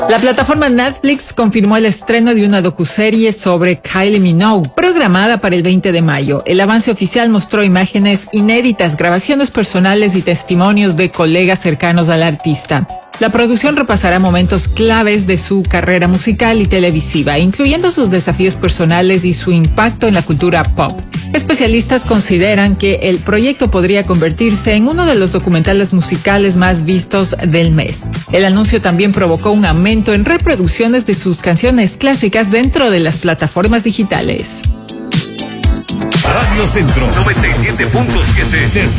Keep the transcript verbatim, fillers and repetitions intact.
La plataforma Netflix confirmó el estreno de una docuserie sobre Kylie Minogue, programada para el veinte de mayo. El avance oficial mostró imágenes inéditas, grabaciones personales y testimonios de colegas cercanos al artista. La producción repasará momentos claves de su carrera musical y televisiva, incluyendo sus desafíos personales y su impacto en la cultura pop. Especialistas consideran que el proyecto podría convertirse en uno de los documentales musicales más vistos del mes. El anuncio también provocó un aumento en reproducciones de sus canciones clásicas dentro de las plataformas digitales. Radio Centro noventa y siete punto siete desde